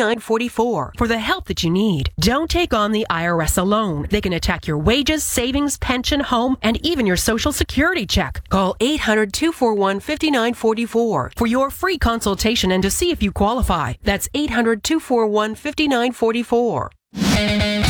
5944 for the help that you need. Don't take on the IRS alone. They can attack your wages, savings, pension, home, and even your Social Security check. Call 800-241-5944 for your free consultation and to see if you qualify. That's 800-241-5944.